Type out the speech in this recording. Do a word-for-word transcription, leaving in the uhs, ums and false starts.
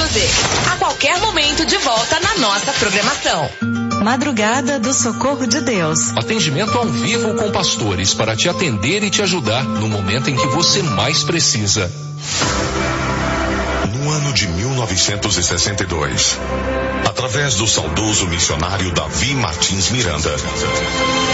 Music. A qualquer momento de volta na nossa programação. Madrugada do Socorro de Deus. Atendimento ao vivo com pastores para te atender e te ajudar no momento em que você mais precisa. No ano de mil novecentos e sessenta e dois, através do saudoso missionário Davi Martins Miranda,